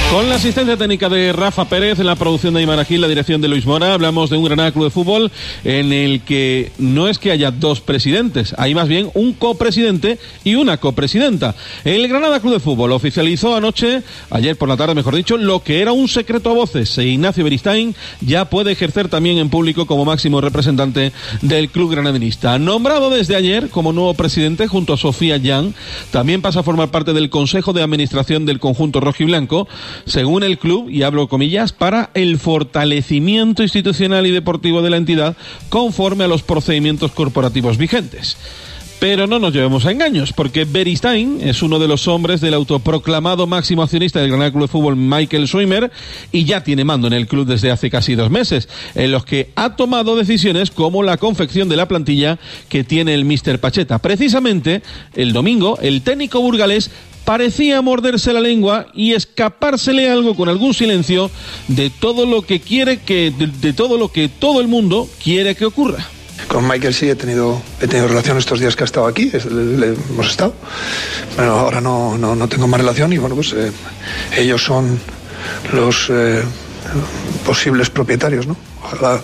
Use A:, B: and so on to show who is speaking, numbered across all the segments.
A: Con la asistencia técnica de Rafa Pérez, en la producción de Aymar Gil, la dirección de Luis Mora, hablamos de un Granada Club de Fútbol en el que no es que haya dos presidentes, hay más bien un copresidente y una copresidenta. El Granada Club de Fútbol oficializó ayer por la tarde, mejor dicho, lo que era un secreto a voces. Ignacio Beristain ya puede ejercer también en público como máximo representante del club granadinista. Nombrado desde ayer como nuevo presidente junto a Sofía Jan, también pasa a formar parte del Consejo de Administración del conjunto rojiblanco, según el club, y hablo comillas, para el fortalecimiento institucional y deportivo de la entidad conforme a los procedimientos corporativos vigentes. Pero no nos llevemos a engaños, porque Beristain es uno de los hombres del autoproclamado máximo accionista del Granada Club de Fútbol, Michael Schwimmer, y ya tiene mando en el club desde hace casi 2 meses, en los que ha tomado decisiones como la confección de la plantilla que tiene el míster Pacheta. Precisamente, el domingo, el técnico burgalés parecía morderse la lengua y escapársele algo con algún silencio de todo lo que de todo lo que todo el mundo quiere que ocurra.
B: Con Michael sí he tenido relación estos días que ha estado aquí, hemos estado. Bueno, ahora no tengo más relación y bueno, pues ellos son los posibles propietarios, ¿no? Ojalá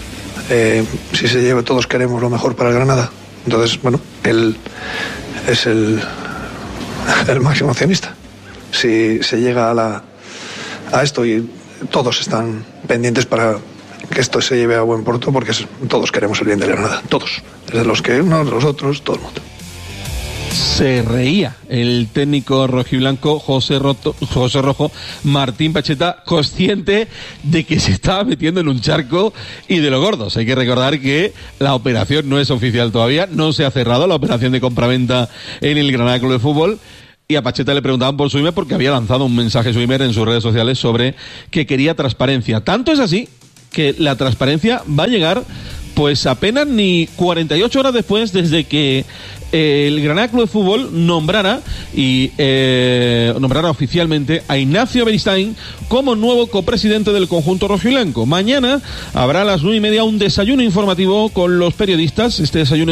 B: si se lleve, todos queremos lo mejor para el Granada. Entonces, bueno, él es el máximo accionista. Si se llega a esto, y todos están pendientes para que esto se lleve a buen puerto, porque todos queremos el bien de la Granada, todos, desde los que unos, los otros, todo el mundo.
A: Se reía el técnico rojiblanco José Rojo Martín Pacheta, consciente de que se estaba metiendo en un charco y de lo gordos. Hay que recordar que la operación no es oficial todavía, no se ha cerrado la operación de compraventa en el Granada Club de Fútbol. Y a Pacheta le preguntaban por Schwimmer porque había lanzado un mensaje Schwimmer en sus redes sociales sobre que quería transparencia. Tanto es así que la transparencia va a llegar pues apenas ni 48 horas después desde que el Granada Club de Fútbol nombrara oficialmente a Ignacio Beristain como nuevo copresidente del conjunto rojiblanco. Mañana habrá a las 9:30 un desayuno informativo con los periodistas. Este desayuno